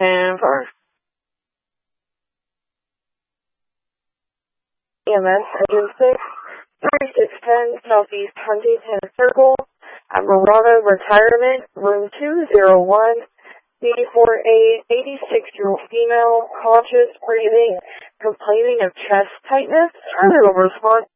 And for EMS Engine 6, 3610 Southeast Huntington Circle, at Murano Retirement, Room 201, B4A, 86-year-old female, conscious, breathing, complaining of chest tightness. Further response